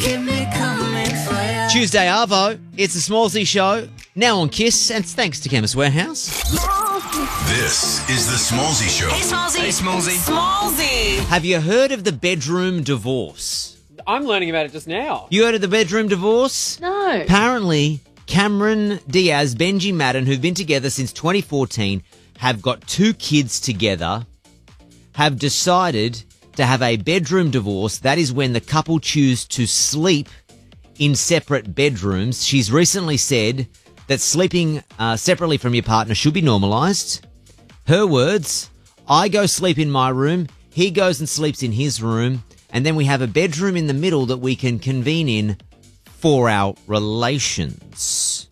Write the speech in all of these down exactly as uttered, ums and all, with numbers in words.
keep me coming for you. Tuesday Arvo, it's the Smallsy Show, now on Kiss, and thanks to Chemist Warehouse. This is the Smallsy Show. Hey, Smallsy. Hey, Smallsy. Smallsy. Have you heard of the bedroom divorce? I'm learning about it just now. You heard of the bedroom divorce? No. Apparently, Cameron Diaz, Benji Madden, who've been together since twenty fourteen, have got two kids together, have decided to have a bedroom divorce. That is when the couple choose to sleep in separate bedrooms. She's recently said that sleeping uh, separately from your partner should be normalised. Her words, I go sleep in my room, he goes and sleeps in his room, and then we have a bedroom in the middle that we can convene in for our relations.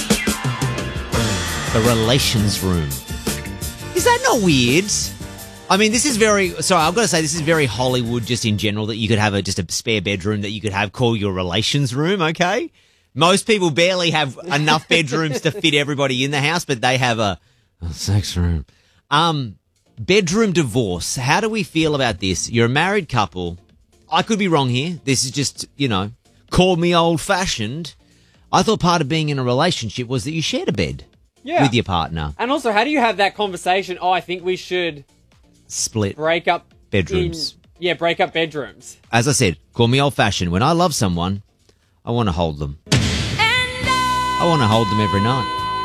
The relations room. Is that not weird? I mean, this is very, sorry, I've got to say, this is very Hollywood just in general, that you could have a just a spare bedroom that you could have call your relations room, okay? Most people barely have enough bedrooms to fit everybody in the house, but they have a, a sex room. Um, bedroom divorce. How do we feel about this? You're a married couple. I could be wrong here. This is just, you know, call me old-fashioned. I thought part of being in a relationship was that you shared a bed Yeah. with your partner. And also, how do you have that conversation? Oh, I think we should Split break up bedrooms. in- yeah, break up bedrooms. As I said, call me old-fashioned. When I love someone, I want to hold them. I want to hold them every night.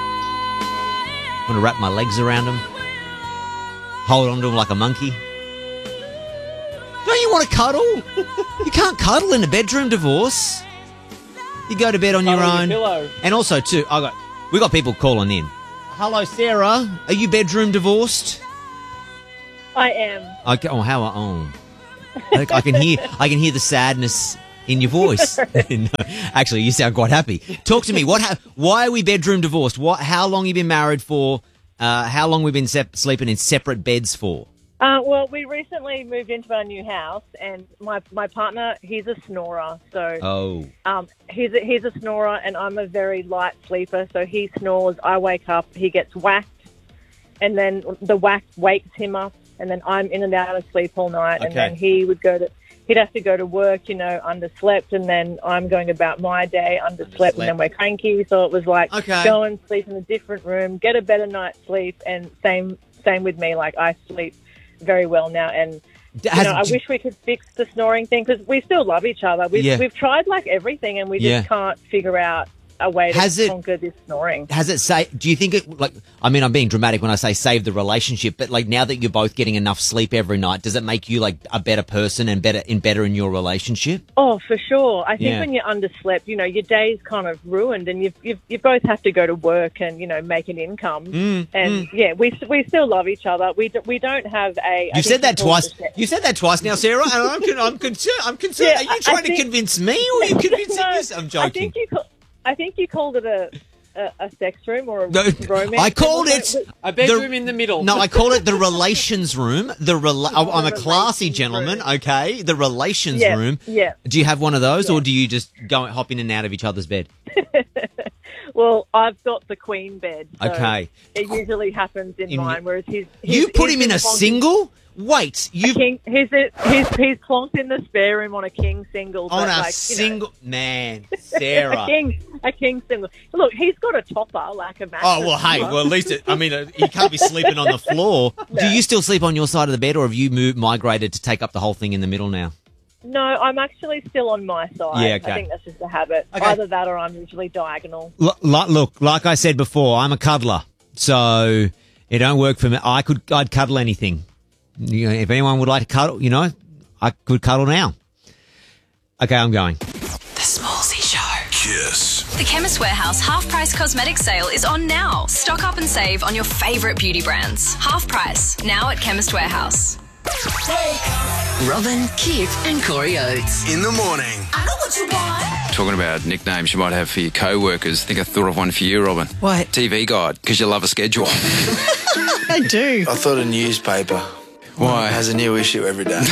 I want to wrap my legs around them. Hold on to them like a monkey. Don't you want to cuddle? You can't cuddle in a bedroom divorce. You go to bed on your Cuddle on own. your pillow. And also, too, I got we got people calling in. Hello, Sarah. Are you bedroom divorced? I am. Okay. Oh, how? Oh, I, I can hear. I can hear the sadness in your voice. No, actually, you sound quite happy. Talk to me. What? Ha- why are we bedroom divorced? What? How long you been married for? Uh, how long we been sep- sleeping in separate beds for? Uh, well, we recently moved into our new house, and my, my partner, he's a snorer. So Oh, um, he's, a, he's a snorer, and I'm a very light sleeper. So he snores, I wake up, he gets whacked, and then the whack wakes him up, and then I'm in and out of sleep all night. And Okay. then he would go to, he'd have to go to work, you know, underslept, and then I'm going about my day underslept, Underslept. and then we're cranky. So it was like, Okay. go and sleep in a different room, get a better night's sleep, and same same with me. Like, I sleep very well now, and D- you has- know, I wish we could fix the snoring thing, because we still love each other. We've, Yeah. we've tried like everything, and we just Yeah. can't figure out a way to Has it- conquer this snoring. has it say? Do you think it like? I mean, I'm being dramatic when I say save the relationship, but like now that you're both getting enough sleep every night, does it make you like a better person and better in better in your relationship? Oh, for sure. I think Yeah. when you're underslept, you know, your day's kind of ruined, and you've, you've, you both have to go to work and, you know, make an income. Mm, and yeah, we we still love each other. We, do, we don't have a. I You think said that we call it twice. a- You said that twice now, Sarah, and I'm con- I'm concerned. I'm concerned. Yeah, Are you I- I trying to think- convince me, or are you convincing No, yourself? I'm I joking. think you. Call, I think you called it a a, a sex room or a No, romance. I called room. it A bedroom the- in the middle. No, I call it the relations room. The rela- Oh, I'm a the classy relations gentleman, room. okay? The relations Yeah, room. yeah. Do you have one of those, Yeah. or do you just go hop in and out of each other's bed? Well, I've got the queen bed. So Okay. It usually happens in, In- mine, whereas he's, he's You put he's him in a plonked- single? Wait, a you king. He's, he's he's plonked in the spare room on a king single. on but a like, you know, single man, a Sarah. king, a king single. Look, he's got a topper, like a mattress. Oh, well, hey, well, at least, it, I mean, uh, he can't be sleeping on the floor. Do you still sleep on your side of the bed, or have you moved, migrated to take up the whole thing in the middle now? No, I'm actually still on my side. Yeah, okay. I think that's just a habit. Okay. Either that or I'm usually diagonal. L- li- look, like I said before, I'm a cuddler, so it don't work for me. I could, I'd cuddle anything. You know, if anyone would like to cuddle, you know, I could cuddle now. Okay, I'm going. The Smallsy Show. Kiss. The Chemist Warehouse half price cosmetic sale is on now. Stock up and save on your favourite beauty brands. Half price now at Chemist Warehouse. Robin, Kip, and Corey Oates. In the morning. I know what you want. Talking about nicknames you might have for your co-workers, I think I thought of one for you, Robin. What? T V Guide, because you love a schedule. I do. I thought a newspaper. Why? It has a new issue every day.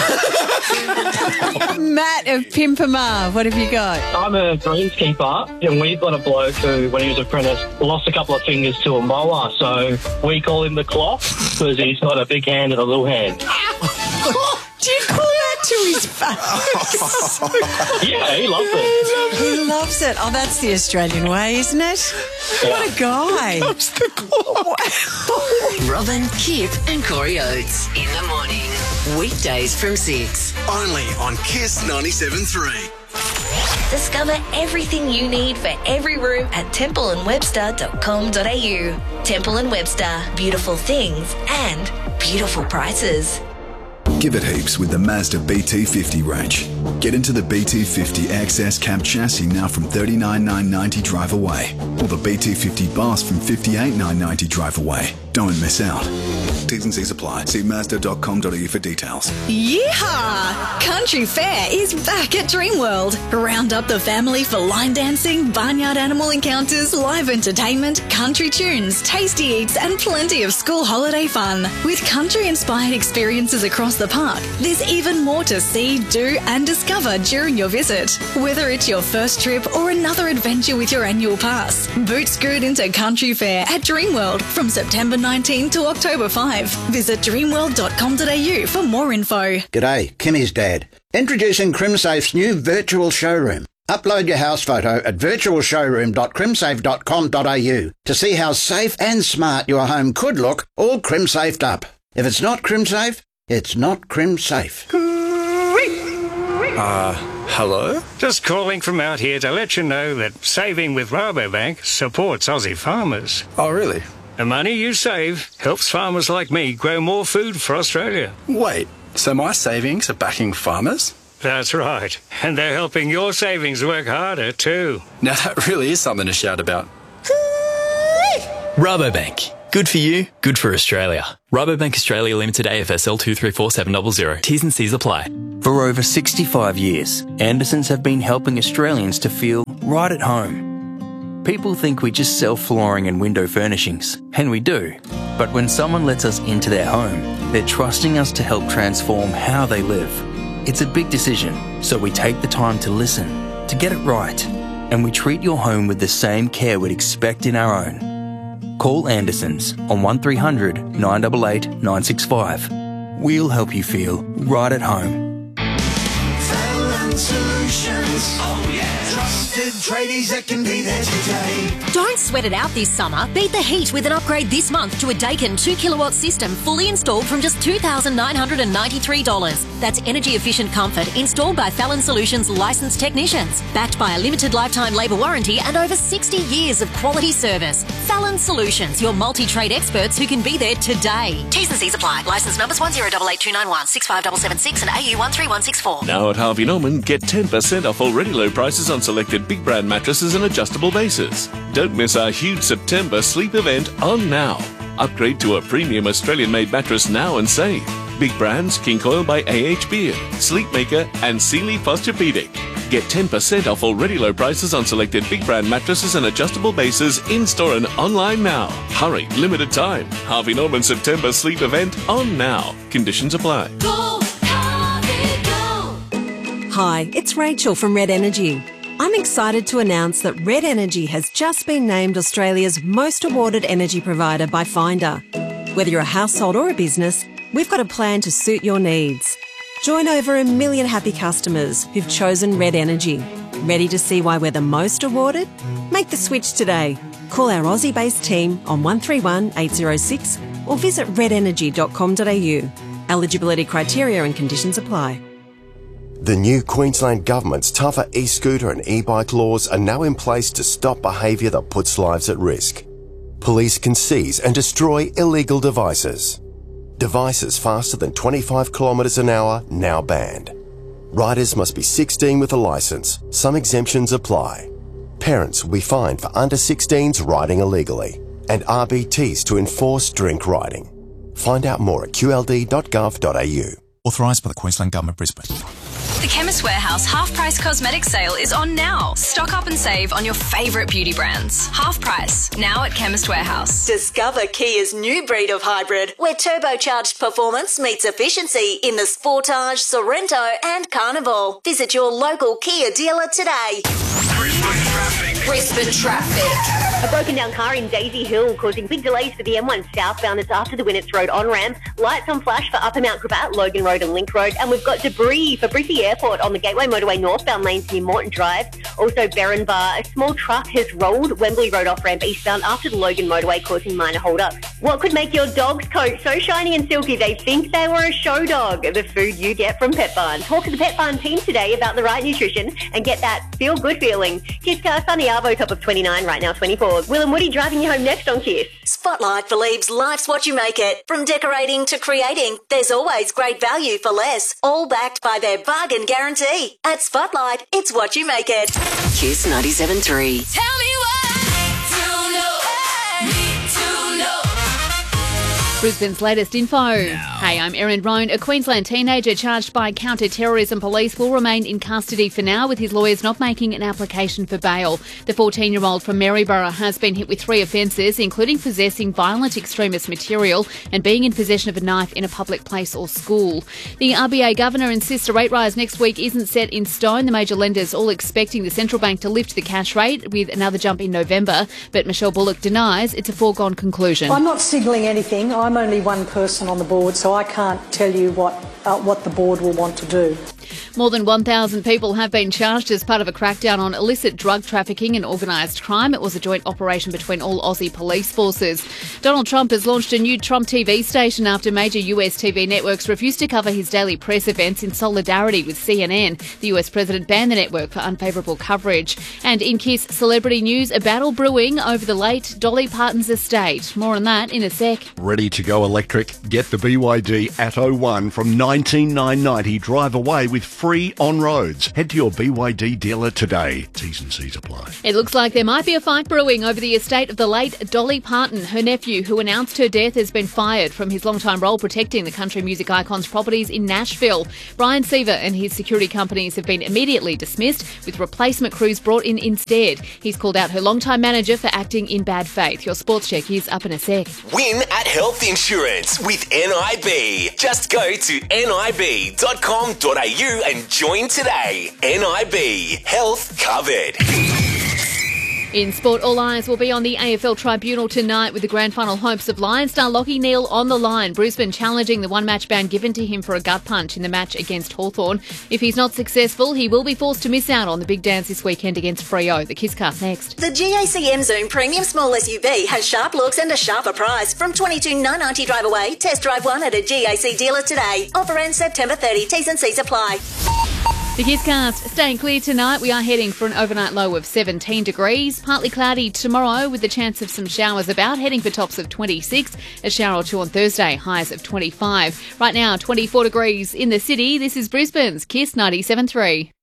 Matt of Pimpama, what have you got? I'm a greenskeeper, and we've got a bloke who, when he was apprentice, lost a couple of fingers to a mower, so we call him the clock because he's got a big hand and a little hand. Do you call that to his Yeah, he loves it. He loves it. Oh, that's the Australian way, isn't it? What a guy. Loves the clock. Robin, Kip and Corey Oates in the morning. Weekdays from six. Only on Kiss ninety-seven point three. Discover everything you need for every room at temple and webster dot com dot a u. Temple and Webster, beautiful things and beautiful prices. Give it heaps with the Mazda B T fifty range. Get into the B T fifty X S cab chassis now from thirty-nine thousand nine hundred ninety drive away, or the B T fifty Bus from fifty-eight thousand nine hundred ninety drive away. Don't miss out. T's and C's apply. See mazda dot com dot a u for details. Yeehaw! Country Fair is back at Dreamworld. Round up the family for line dancing, barnyard animal encounters, live entertainment, country tunes, tasty eats, and plenty of school holiday fun. With country-inspired experiences across the park, there's even more to see, do, and discover during your visit. Whether it's your first trip or another adventure with your annual pass, boot scoot into Country Fair at Dreamworld from September nineteenth to October fifth. Visit dreamworld dot com dot a u for more info. G'day, Kimmy's dad. Introducing CrimSafe's new virtual showroom. Upload your house photo at virtual showroom dot crimsafe dot com dot a u to see how safe and smart your home could look, all CrimSafed up. If it's not CrimSafe, it's not CrimSafe. Uh, hello? Just calling from out here to let you know that saving with Rabobank supports Aussie farmers. Oh, really? The money you save helps farmers like me grow more food for Australia. Wait, so my savings are backing farmers? That's right. And they're helping your savings work harder too. Now that really is something to shout about. Rabobank. Good for you, good for Australia. Rabobank Australia Limited A F S L two three four seven zero zero. T's and C's apply. For over sixty-five years, Andersons have been helping Australians to feel right at home. People think we just sell flooring and window furnishings, and we do. But when someone lets us into their home, they're trusting us to help transform how they live. It's a big decision, so we take the time to listen, to get it right, and we treat your home with the same care we'd expect in our own. Call Andersons on one three hundred nine eight eight nine six five. We'll help you feel right at home. Fallon Solutions. Oh yeah. Trusted tradies that can be there today. Don't sweat it out this summer. Beat the heat with an upgrade this month to a Daikin two kilowatt system fully installed from just two thousand nine hundred ninety-three dollars. That's energy efficient comfort installed by Fallon Solutions licensed technicians, backed by a limited lifetime labour warranty and over sixty years of quality service. Fallon Solutions, your multi-trade experts who can be there today. T's and C's apply. Licence numbers one zero eight eight two nine one, six five seven seven six and A U one three one six four. Now at Harvey Norman, get ten percent off already low prices on selected big brand mattresses and adjustable bases. Don't miss our huge September sleep event on now. Upgrade to a premium Australian-made mattress now and save. Big brands, King Coil by A H Beard, Sleepmaker and Sealy Posturepedic. Get ten percent off already low prices on selected big brand mattresses and adjustable bases in-store and online now. Hurry, limited time. Harvey Norman September sleep event on now. Conditions apply. Go, Harvey, go. Hi, it's Rachel from Red Energy. I'm excited to announce that Red Energy has just been named Australia's most awarded energy provider by Finder. Whether you're a household or a business, we've got a plan to suit your needs. Join over a million happy customers who've chosen Red Energy. Ready to see why we're the most awarded? Make the switch today. Call our Aussie-based team on one three one eight zero six or visit red energy dot com dot a u. Eligibility criteria and conditions apply. The new Queensland Government's tougher e-scooter and e-bike laws are now in place to stop behaviour that puts lives at risk. Police can seize and destroy illegal devices. Devices faster than twenty-five kilometres an hour now banned. Riders must be sixteen with a licence. Some exemptions apply. Parents will be fined for under sixteens riding illegally, and R B Ts to enforce drink riding. Find out more at q l d dot gov dot a u. Authorised by the Queensland Government, Brisbane. The Chemist Warehouse Half Price Cosmetic Sale is on now. Stock up and save on your favourite beauty brands. Half price, now at Chemist Warehouse. Discover Kia's new breed of hybrid, where turbocharged performance meets efficiency in the Sportage, Sorrento and Carnival. Visit your local Kia dealer today. Brisbane traffic. Brisbane traffic. A broken down car in Daisy Hill causing big delays for the M one southbound. It's after the Winnets Road on-ramp. Lights on flash for Upper Mount Gravatt, Logan Road and Link Road. And we've got debris for Brizzy Airport on the Gateway Motorway northbound lanes near Morton Drive. Also Berrinbar. A small truck has rolled Wembley Road off-ramp eastbound after the Logan Motorway causing minor hold-ups. What could make your dog's coat so shiny and silky they think they were a show dog? The food you get from Pet Barn. Talk to the Pet Barn team today about the right nutrition and get that feel-good feeling. Kiss Car Sunny Arvo top of twenty-nine, right now twenty-four. Will and Woody driving you home next on Kiss. Spotlight believes life's what you make it. From decorating to creating, there's always great value for less. All backed by their bargain guarantee. At Spotlight, it's what you make it. Kiss ninety-seven point three. Tell me Brisbane's latest info. Hey, I'm Erin Roan. A Queensland teenager charged by counter-terrorism police will remain in custody for now, with his lawyers not making an application for bail. The fourteen-year-old from Maryborough has been hit with three offences, including possessing violent extremist material and being in possession of a knife in a public place or school. The R B A governor insists a rate rise next week isn't set in stone. The major lenders all expecting the central bank to lift the cash rate with another jump in November, but Michelle Bullock denies it's a foregone conclusion. I'm not signalling anything. I'm only one person on the board, so I can't tell you what uh, what the board will want to do. More than one thousand people have been charged as part of a crackdown on illicit drug trafficking and organised crime. It was a joint operation between all Aussie police forces. Donald Trump has launched a new Trump T V station after major U S T V networks refused to cover his daily press events in solidarity with C N N. The U S president banned the network for unfavourable coverage. And in Kiss celebrity news, a battle brewing over the late Dolly Parton's estate. More on that in a sec. Ready to go electric? Get the B Y D Atto one from nineteen thousand nine hundred ninety. Drive away with free on-roads. Head to your B Y D dealer today. T's and C's apply. It looks like there might be a fight brewing over the estate of the late Dolly Parton. Her nephew, who announced her death, has been fired from his long-time role protecting the country music icon's properties in Nashville. Brian Seaver and his security companies have been immediately dismissed, with replacement crews brought in instead. He's called out her long-time manager for acting in bad faith. Your sports check is up in a sec. Win at Health Insurance with N I B. Just go to N I B dot com dot A U and join today. N I B. Health covered. In sport, all eyes will be on the A F L Tribunal tonight with the grand final hopes of Lions star Lachie Neale on the line. Brisbane challenging the one-match ban given to him for a gut punch in the match against Hawthorn. If he's not successful, he will be forced to miss out on the big dance this weekend against Freo. The Kisscast next. The G A C M Zoom Premium Small S U V has sharp looks and a sharper price. From twenty-two thousand nine hundred ninety drive away. Test drive one at a G A C dealer today. Offer ends September thirtieth. T's and C's apply. The Kisscast staying clear tonight. We are heading for an overnight low of seventeen degrees. Partly cloudy tomorrow with the chance of some showers about. Heading for tops of twenty-six. A shower or two on Thursday. Highs of twenty-five. Right now, twenty-four degrees in the city. This is Brisbane's Kiss ninety-seven point three.